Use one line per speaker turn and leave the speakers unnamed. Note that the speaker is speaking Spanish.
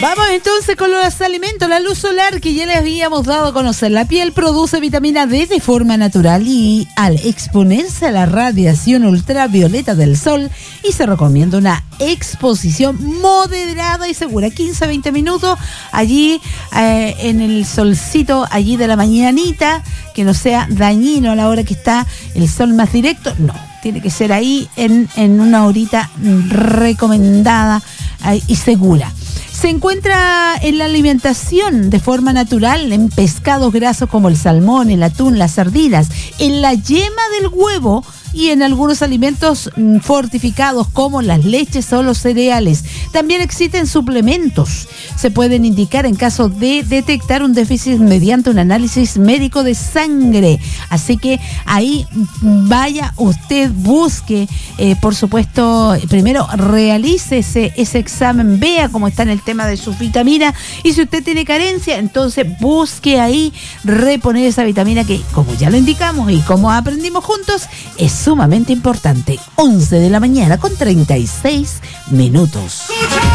Vamos entonces con los alimentos. La luz solar que ya les habíamos dado a conocer. La piel produce vitamina D de forma natural y al exponerse a la radiación ultravioleta del sol, y se recomienda una exposición moderada y segura, 15-20 minutos allí en el solcito allí de la mañanita, que no sea dañino a la hora que está el sol más directo. No, tiene que ser ahí en una horita recomendada y segura. Se encuentra en la alimentación de forma natural en pescados grasos como el salmón, el atún, las sardinas, en la yema del huevo y en algunos alimentos fortificados como las leches o los cereales. También existen suplementos. Se pueden indicar en caso de detectar un déficit mediante un análisis médico de sangre. Así que ahí vaya usted, busque, por supuesto, primero realice ese examen, vea cómo está en el tema de sus vitaminas, y si usted tiene carencia, entonces busque ahí reponer esa vitamina que, como ya lo indicamos y como aprendimos juntos, es sumamente importante. 11 de la mañana con 36 minutos.